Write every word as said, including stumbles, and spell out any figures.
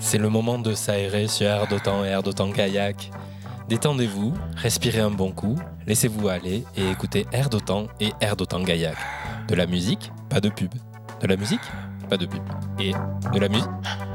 c'est le moment de s'aérer sur Air d'Otan et Air d'Otan Gaillac. Détendez-vous, respirez un bon coup, laissez-vous aller et écoutez Air d'Otan et Air d'Otan Gaillac. De la musique, pas de pub. De la musique, pas de pub. Et de la musique...